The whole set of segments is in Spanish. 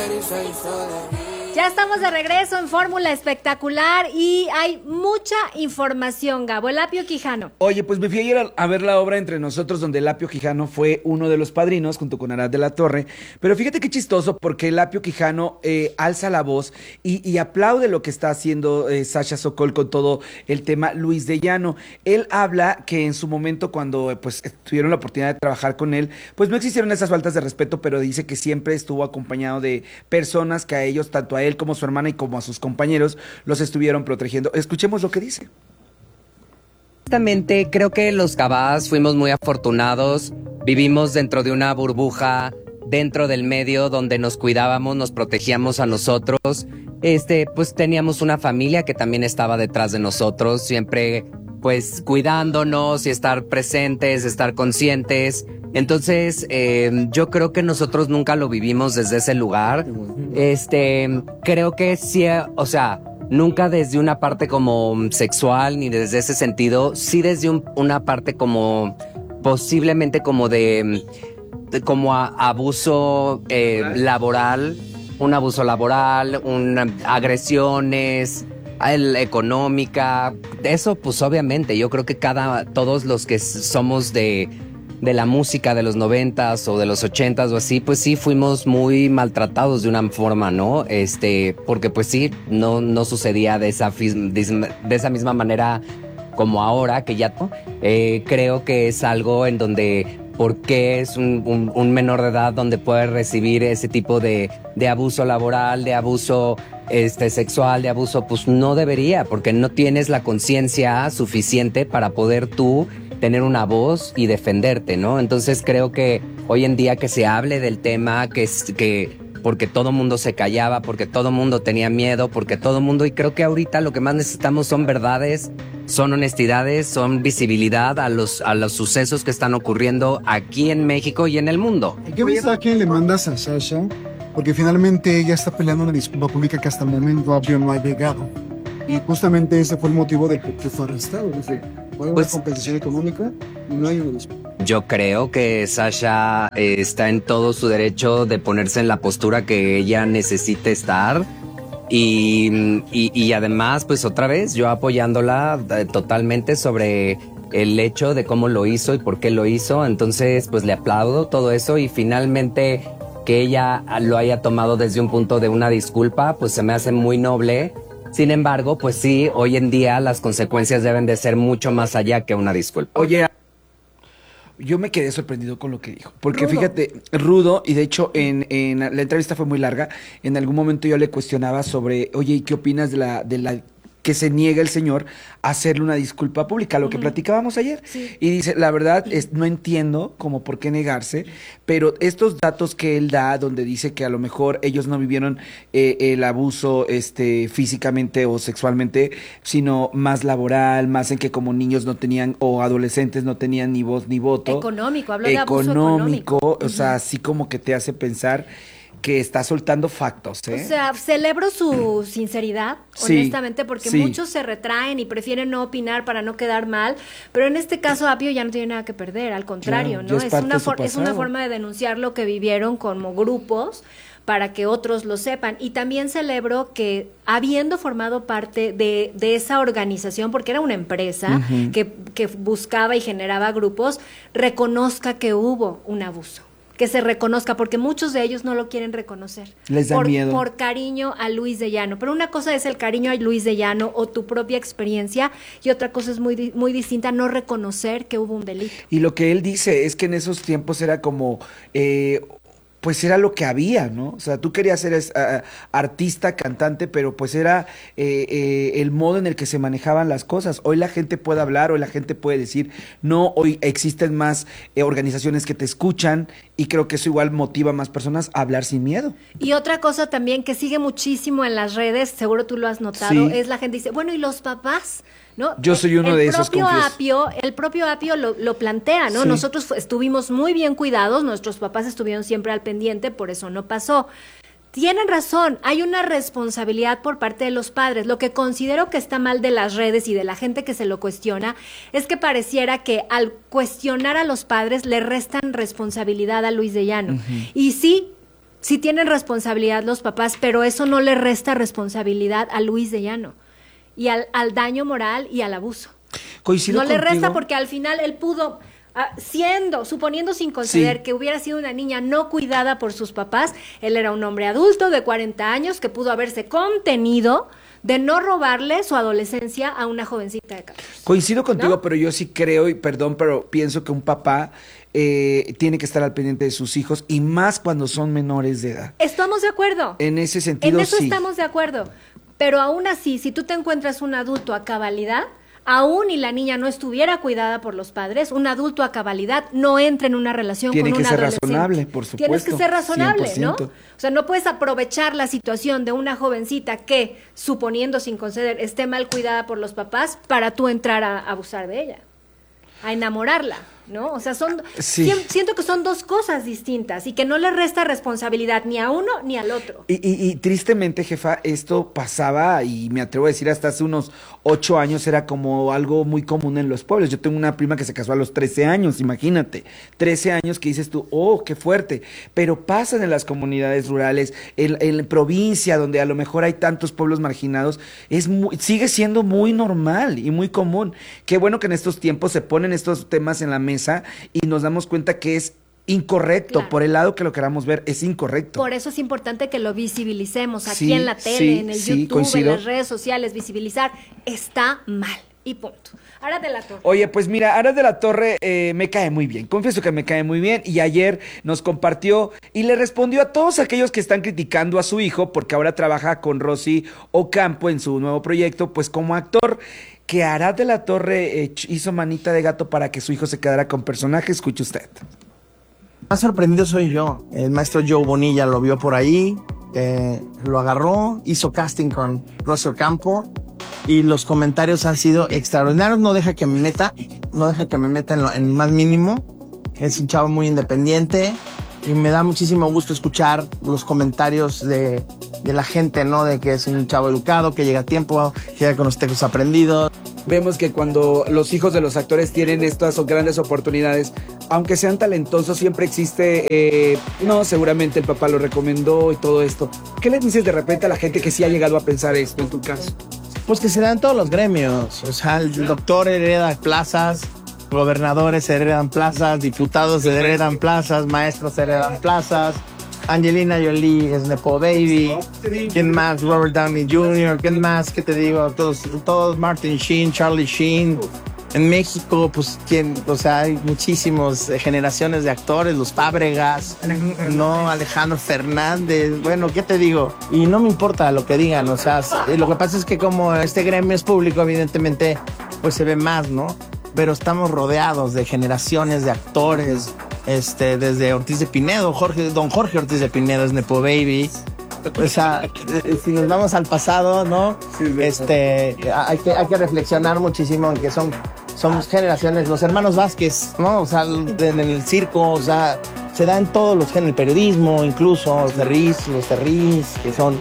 Ya estamos de regreso en Fórmula Espectacular y hay mucha información, Gabo. El Apio Quijano. Oye, pues me fui ayer a ver la obra Entre Nosotros, donde el Apio Quijano fue uno de los padrinos, junto con Arad de la Torre. Pero fíjate qué chistoso, porque el Apio Quijano alza la voz y aplaude lo que está haciendo Sasha Sokol con todo el tema Luis de Llano. Él habla que en su momento, cuando pues tuvieron la oportunidad de trabajar con él, pues no existieron esas faltas de respeto, pero dice que siempre estuvo acompañado de personas que a ellos, tanto a él como a su hermana y como a sus compañeros, los estuvieron protegiendo. Escuchemos lo que dice. Honestamente, creo que los Cabás fuimos muy afortunados. Vivimos dentro de una burbuja, dentro del medio donde nos cuidábamos, nos protegíamos a nosotros. Pues teníamos una familia que también estaba detrás de nosotros, siempre pues cuidándonos y estar presentes, estar conscientes. Entonces, yo creo que nosotros nunca lo vivimos desde ese lugar. Creo que sí, o sea, nunca desde una parte como sexual ni desde ese sentido, sí desde una parte como posiblemente como como abuso laboral, un abuso laboral, agresiones, económica. Eso pues obviamente, yo creo que todos los que somos de la música de los 90s o de los 80s o así, pues sí fuimos muy maltratados de una forma, ¿no? Porque pues sí, no sucedía de esa misma manera como ahora, que ya creo que es algo en donde, porque es un menor de edad donde puede recibir ese tipo de abuso laboral, de abuso sexual, de abuso, pues no debería, porque no tienes la conciencia suficiente para poder tú tener una voz y defenderte, ¿no? Entonces creo que hoy en día que se hable del tema, que porque todo mundo se callaba, porque todo mundo tenía miedo, porque todo mundo, y creo que ahorita lo que más necesitamos son verdades, son honestidades, son visibilidad a los sucesos que están ocurriendo aquí en México y en el mundo. ¿Qué mensaje le mandas a Sasha? Porque finalmente ella está peleando una disculpa pública que hasta el momento Apio no ha llegado. Y justamente ese fue el motivo de que fue arrestado. Fue una compensación económica y no hay una disculpa. Yo creo que Sasha está en todo su derecho de ponerse en la postura que ella necesite estar. Y además, pues otra vez, yo apoyándola totalmente sobre el hecho de cómo lo hizo y por qué lo hizo. Entonces, pues le aplaudo todo eso y finalmente que ella lo haya tomado desde un punto de una disculpa, pues se me hace muy noble. Sin embargo, pues sí, hoy en día las consecuencias deben de ser mucho más allá que una disculpa. Oye, yo me quedé sorprendido con lo que dijo, porque fíjate, rudo, y de hecho en la entrevista fue muy larga. En algún momento yo le cuestionaba sobre, oye, ¿y qué opinas de la que se niega el señor a hacerle una disculpa pública, lo que platicábamos ayer? Sí. Y dice, la verdad, no entiendo como por qué negarse, pero estos datos que él da, donde dice que a lo mejor ellos no vivieron el abuso físicamente o sexualmente, sino más laboral, más en que como niños no tenían, o adolescentes no tenían ni voz ni voto. Económico, habló de abuso económico. O sea, así como que te hace pensar que está soltando factos, ¿eh? O sea, celebro su sinceridad, honestamente, porque muchos se retraen y prefieren no opinar para no quedar mal, pero en este caso Apio ya no tiene nada que perder, al contrario, claro, ¿no? Es una forma de denunciar lo que vivieron como grupos para que otros lo sepan. Y también celebro que, habiendo formado parte de esa organización, porque era una empresa que buscaba y generaba grupos, reconozca que hubo un abuso. Que se reconozca, porque muchos de ellos no lo quieren reconocer. Les da miedo. Por cariño a Luis de Llano. Pero una cosa es el cariño a Luis de Llano o tu propia experiencia, y otra cosa es muy, muy distinta no reconocer que hubo un delito. Y lo que él dice es que en esos tiempos era como... pues era lo que había, ¿no? O sea, tú querías ser artista, cantante, pero pues era el modo en el que se manejaban las cosas. Hoy la gente puede hablar, hoy la gente puede decir, no, hoy existen más organizaciones que te escuchan, y creo que eso igual motiva a más personas a hablar sin miedo. Y otra cosa también que sigue muchísimo en las redes, seguro tú lo has notado, Sí. es la gente dice, bueno, ¿y los papás? ¿No? Yo soy uno de esos, El propio Apio lo plantea, ¿no? Sí. Nosotros estuvimos muy bien cuidados, nuestros papás estuvieron siempre al pendiente, por eso no pasó. Tienen razón, hay una responsabilidad por parte de los padres. Lo que considero que está mal de las redes y de la gente que se lo cuestiona es que pareciera que al cuestionar a los padres le restan responsabilidad a Luis de Llano. Y sí, sí tienen responsabilidad los papás, pero eso no le resta responsabilidad a Luis de Llano y al daño moral y al abuso. Coincido No le contigo. resta porque al final él pudo, suponiendo sin conceder Sí. que hubiera sido una niña no cuidada por sus papás, él era un hombre adulto de 40 años que pudo haberse contenido de no robarle su adolescencia a una jovencita de 14. Coincido contigo, ¿No? pero yo sí creo, y perdón, pero pienso que un papá tiene que estar al pendiente de sus hijos, y más cuando son menores de edad. Estamos de acuerdo. En ese sentido, En eso sí. estamos de acuerdo. Pero aún así, si tú te encuentras un adulto a cabalidad, aún y la niña no estuviera cuidada por los padres, un adulto a cabalidad no entra en una relación Tiene con que un ser adolescente. razonable, por supuesto. Tienes que ser razonable, 100%. ¿no? O sea, no puedes aprovechar la situación de una jovencita que, suponiendo sin conceder, esté mal cuidada por los papás para tú entrar a abusar de ella, a enamorarla, ¿no? O sea, Sí. siento que son dos cosas distintas y que no le resta responsabilidad ni a uno ni al otro. Y tristemente, jefa, esto pasaba, y me atrevo a decir hasta hace unos 8 años, era como algo muy común en los pueblos. Yo tengo una prima que se casó a los 13 años, imagínate. 13 años que dices tú, oh, qué fuerte. Pero pasan en las comunidades rurales, en provincia, donde a lo mejor hay tantos pueblos marginados, sigue siendo muy normal y muy común. Qué bueno que en estos tiempos se ponen estos temas en la mesa y nos damos cuenta que es incorrecto. Claro. Por el lado que lo queramos ver, es incorrecto. Por eso es importante que lo visibilicemos aquí Sí, en la tele, sí, en el sí, YouTube, coincido. en las redes sociales. Visibilizar está mal y punto. Ahora de la torre. Oye, pues mira, Aras de la Torre me cae muy bien, confieso que me cae muy bien, y ayer nos compartió y le respondió a todos aquellos que están criticando a su hijo porque ahora trabaja con Rosy Ocampo en su nuevo proyecto, pues como actor, que Aras de la Torre hizo manita de gato para que su hijo se quedara con personaje. Escuche usted. Más sorprendido soy yo. El maestro Joe Bonilla lo vio por ahí, lo agarró, hizo casting con Rosy Ocampo y los comentarios han sido extraordinarios. No deja que me meta en el más mínimo. Es un chavo muy independiente y me da muchísimo gusto escuchar los comentarios de la gente, ¿no? De que es un chavo educado, que llega a tiempo, que llega con los textos aprendidos. Vemos que cuando los hijos de los actores tienen estas grandes oportunidades, aunque sean talentosos, siempre existe, no, seguramente el papá lo recomendó y todo esto. ¿Qué le dices de repente a la gente que sí ha llegado a pensar esto en tu caso? Pues que se dan todos los gremios. O sea, el doctor hereda plazas, gobernadores heredan plazas, diputados heredan plazas, maestros heredan plazas. Angelina Jolie es Nepo Baby. ¿Quién más? Robert Downey Jr. ¿Quién más? ¿Qué te digo? Todos Martin Sheen, Charlie Sheen. En México, pues, o sea, hay muchísimas generaciones de actores, los Fábregas, no, Alejandro Fernández, bueno, ¿qué te digo? Y no me importa lo que digan, o sea, lo que pasa es que como este gremio es público, evidentemente, pues se ve más, ¿no? Pero estamos rodeados de generaciones de actores, desde Ortiz de Pinedo, don Jorge Ortiz de Pinedo es Nepo Baby. O sea, si nos vamos al pasado, ¿no? Hay que reflexionar muchísimo en que somos generaciones, los hermanos Vázquez, ¿no? O sea, en el circo, o sea, se da en todos los géneros, el periodismo, incluso los Terriz, que son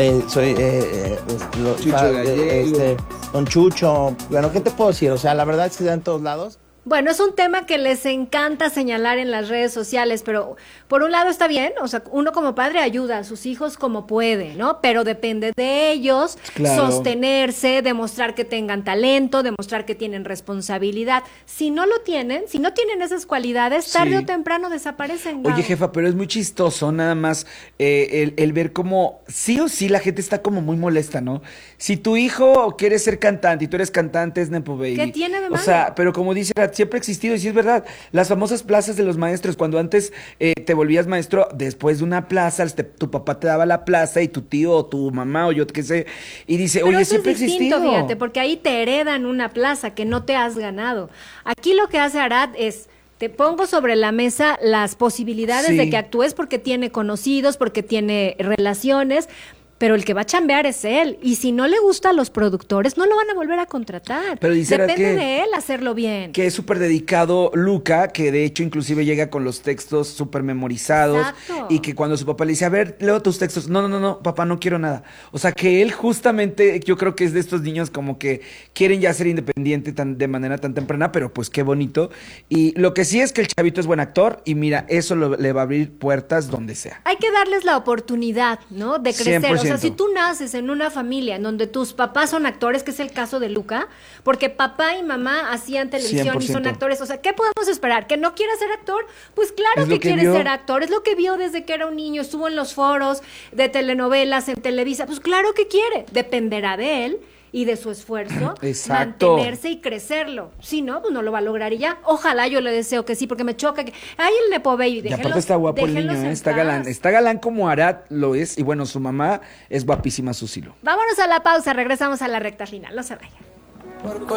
Don Chucho. Bueno, ¿qué te puedo decir? O sea, la verdad es que se da en todos lados. Bueno, es un tema que les encanta señalar en las redes sociales, pero por un lado está bien, o sea, uno como padre ayuda a sus hijos como puede, ¿no? Pero depende de ellos sostenerse, demostrar que tengan talento, demostrar que tienen responsabilidad. Si no lo tienen, si no tienen esas cualidades, tarde o temprano desaparecen. Oye, jefa, pero es muy chistoso nada más el ver cómo sí o sí la gente está como muy molesta, ¿no? Si tu hijo quiere ser cantante y tú eres cantante, es Nepo Baby. ¿Qué tiene de malo? O sea, pero como dice, siempre ha existido, y sí es verdad, las famosas plazas de los maestros, cuando antes te volvías maestro, después de una plaza, tu papá te daba la plaza y tu tío o tu mamá o yo qué sé, y dice, Pero oye, eso siempre ha es distinto, existido. fíjate, porque ahí te heredan una plaza que no te has ganado. Aquí lo que hace Arad es, te pongo sobre la mesa las posibilidades Sí. de que actúes porque tiene conocidos, porque tiene relaciones, pero el que va a chambear es él. Y si no le gusta a los productores, no lo van a volver a contratar. Pero depende de él hacerlo bien. Que es súper dedicado Luca, que de hecho inclusive llega con los textos súper memorizados. Exacto. Y que cuando su papá le dice, a ver, leo tus textos. No, papá, no quiero nada. O sea, que él justamente, yo creo que es de estos niños como que quieren ya ser independiente de manera tan temprana, pero pues qué bonito. Y lo que sí es que el chavito es buen actor y mira, eso le va a abrir puertas donde sea. Hay que darles la oportunidad, ¿no? De crecer. 100%. O sea, si tú naces en una familia en donde tus papás son actores, que es el caso de Luca, porque papá y mamá hacían televisión y son 100%. actores, o sea, ¿qué podemos esperar? ¿Que no quiera ser actor? Pues claro Es lo que que quiere vio. ser actor, es lo que vio desde que era un niño, estuvo en los foros de telenovelas, en Televisa, pues claro que quiere, dependerá de él y de su esfuerzo, Exacto. mantenerse y crecerlo. Si no, pues no lo va a lograr y ya. Ojalá, yo le deseo que sí, porque me choca que, ay, el Nepo Baby, Y aparte está guapo el niño, déjenlos en está paz. galán. Está galán como Arad lo es. Y bueno, su mamá es guapísima, Susilo. Vámonos a la pausa, regresamos a la recta final, no se vayan.